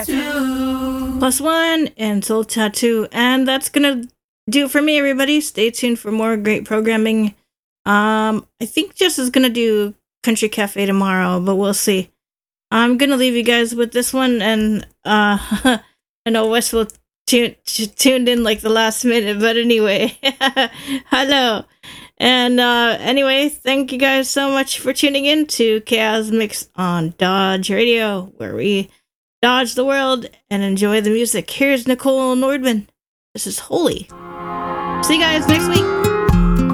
+1 and Soul Tattoo. And that's gonna do it for me, everybody. Stay tuned for more great programming. I think Jess is gonna do Country Cafe tomorrow, but we'll see. I'm gonna leave you guys with this one, and I know Wes will tuned in like the last minute, but anyway, hello. And anyway, thank you guys so much for tuning in to Chaos Mix on Dodge Radio, where we dodge the world and enjoy the music. Here's Nicole Nordman. This is Holy. See you guys next week.